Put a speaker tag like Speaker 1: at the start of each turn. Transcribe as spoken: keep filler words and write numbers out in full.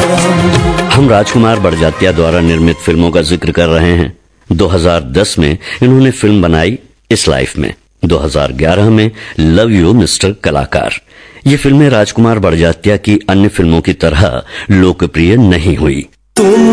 Speaker 1: हम राजकुमार बड़जात्या द्वारा निर्मित फिल्मों का जिक्र कर रहे हैं। दो हज़ार दस में इन्होंने फिल्म बनाई इस लाइफ में, दो हज़ार ग्यारह में लव यू मिस्टर कलाकार। ये फिल्में राजकुमार बड़जात्या की अन्य फिल्मों की तरह लोकप्रिय नहीं हुई।